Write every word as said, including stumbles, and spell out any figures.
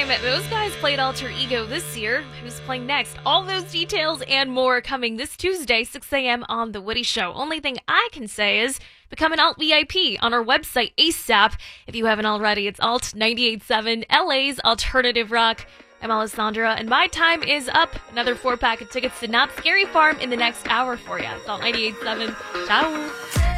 time those guys played Alter Ego this year. Who's playing next? All those details and more coming this Tuesday, six a.m. on The Woody Show. Only thing I can say is become an Alt V I P on our website ASAP. If you haven't already, it's Alt ninety-eight point seven, L A's Alternative Rock. I'm Alessandra, and my time is up. Another four-pack of tickets to Knott's Scary Farm in the next hour for you. It's Alt ninety-eight point seven. Ciao.